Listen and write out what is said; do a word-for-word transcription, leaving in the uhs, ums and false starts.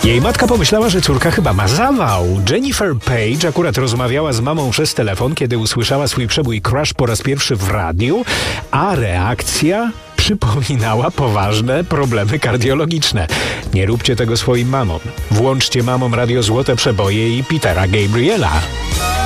Jej matka pomyślała, że córka chyba ma zawał. Jennifer Page akurat rozmawiała z mamą przez telefon, kiedy usłyszała swój przebój Crush po raz pierwszy w radiu, a reakcja przypominała poważne problemy kardiologiczne. Nie róbcie tego swoim mamom. Włączcie mamom Radio Złote Przeboje i Petera Gabriela.